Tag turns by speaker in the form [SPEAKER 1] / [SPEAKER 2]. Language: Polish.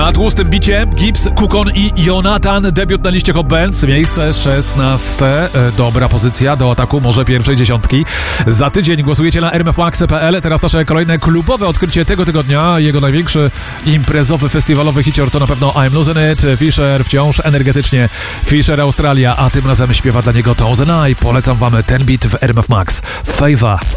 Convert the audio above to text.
[SPEAKER 1] Na tłustym bicie Gibbs, Kukon i Jonathan. Debiut na liście Hot Bands. Miejsce 16. Dobra pozycja do ataku może pierwszej dziesiątki. Za tydzień głosujecie na rmfmax.pl. Teraz nasze kolejne klubowe odkrycie tego tygodnia. Jego największy imprezowy, festiwalowy hicior to na pewno I'm Losing It. Fisher wciąż energetycznie. Fisher Australia, a tym razem śpiewa dla niego Thousand Eye. Polecam wam ten beat w RMF Max. Favor.